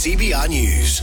CBR News.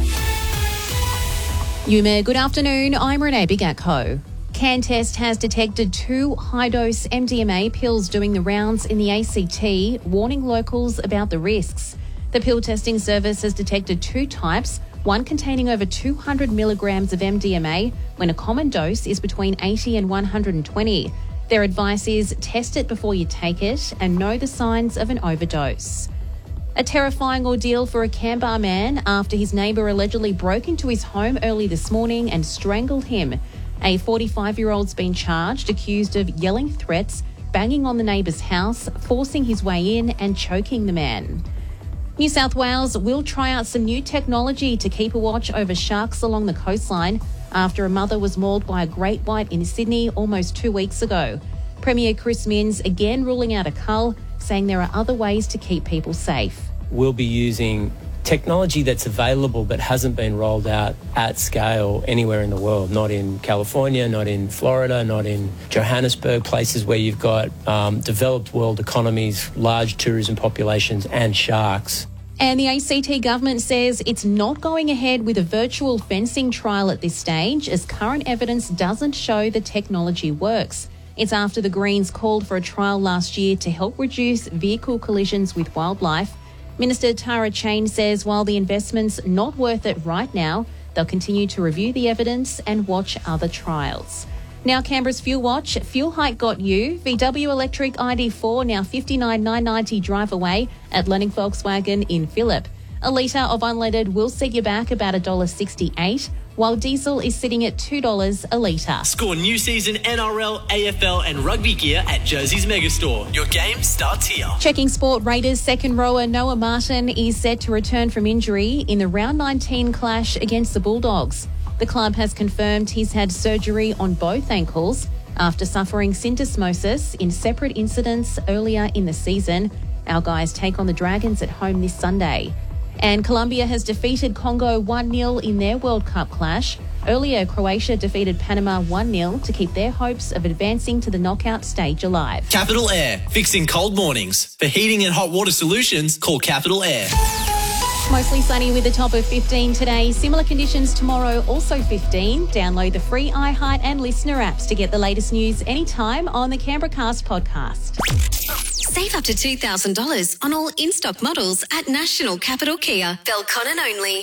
Yume, good afternoon. I'm Renee Bigatko. CanTest has detected 2 high-dose MDMA pills doing the rounds in the ACT, warning locals about the risks. The pill testing service has detected 2 types, one containing over 200 milligrams of MDMA when a common dose is between 80 and 120. Their advice is test it before you take it and know the signs of an overdose. A terrifying ordeal for a Canberra man after his neighbour allegedly broke into his home early this morning and strangled him. A 45-year-old's been charged, accused of yelling threats, banging on the neighbour's house, forcing his way in and choking the man. New South Wales will try out some new technology to keep a watch over sharks along the coastline after a mother was mauled by a great white in Sydney almost 2 weeks ago. Premier Chris Minns again ruling out a cull, saying there are other ways to keep people safe. We'll be using technology that's available but hasn't been rolled out at scale anywhere in the world, not in California, not in Florida, not in Johannesburg, places where you've got developed world economies, large tourism populations and sharks. And the ACT government says it's not going ahead with a virtual fencing trial at this stage, as current evidence doesn't show the technology works. It's after the Greens called for a trial last year to help reduce vehicle collisions with wildlife. Minister Tara Cheyne says while the investment's not worth it right now, they'll continue to review the evidence and watch other trials. Now Canberra's Fuel Watch. Fuel hike got you. VW electric ID4 now $59,990 drive away at Lenning Volkswagen in Phillip. A litre of unleaded will set you back about $1.68, while diesel is sitting at $2 a litre. Score new season NRL, AFL and rugby gear at Josie's Megastore. Your game starts here. Checking sport, Raiders second rower Noah Martin is set to return from injury in the round 19 clash against the Bulldogs. The club has confirmed he's had surgery on both ankles after suffering syndesmosis in separate incidents earlier in the season. Our guys take on the Dragons at home this Sunday. And Colombia has defeated Congo 1-0 in their World Cup clash. Earlier, Croatia defeated Panama 1-0 to keep their hopes of advancing to the knockout stage alive. Capital Air, fixing cold mornings. For heating and hot water solutions, call Capital Air. Mostly sunny with a top of 15 today. Similar conditions tomorrow, also 15. Download the free iHeart and Listener apps to get the latest news anytime on the Canberra Cast podcast. Save up to $2,000 on all in-stock models at National Capital Kia. Belconnen only.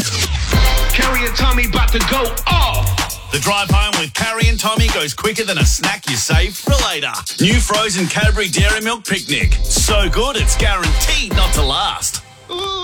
Carrie and Tommy about to go off. The drive home with Carrie and Tommy goes quicker than a snack you save for later. New frozen Cadbury Dairy Milk Picnic. So good it's guaranteed not to last. Ooh.